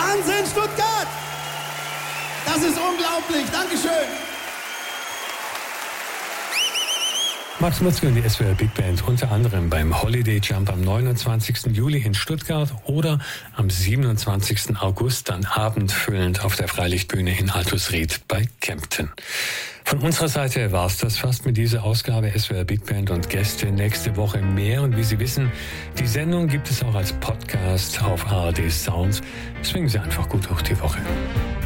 Wahnsinn, Stuttgart! Das ist unglaublich. Dankeschön. Max Mutzke und die SWR Big Band unter anderem beim Holiday Jump am 29. Juli in Stuttgart oder am 27. August dann abendfüllend auf der Freilichtbühne in Altusried bei Kempten. Von unserer Seite war es das fast mit dieser Ausgabe SWR Big Band und Gäste. Nächste Woche mehr und wie Sie wissen, die Sendung gibt es auch als Podcast auf ARD Sounds. Swingen Sie einfach gut durch die Woche.